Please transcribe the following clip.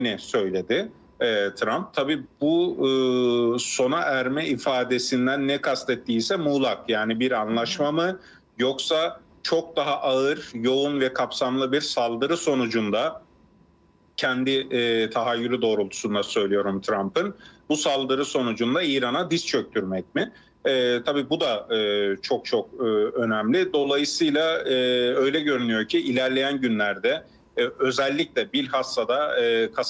söyledi Trump. Tabii bu sona erme ifadesinden ne kastettiyse muğlak. Yani bir anlaşma mı yoksa çok daha ağır, yoğun ve kapsamlı bir saldırı sonucunda, kendi tahayyülü doğrultusunda söylüyorum Trump'ın, bu saldırı sonucunda İran'a diz çöktürmek mi? Tabii bu da çok önemli. Dolayısıyla öyle görünüyor ki ilerleyen günlerde özellikle bilhassa da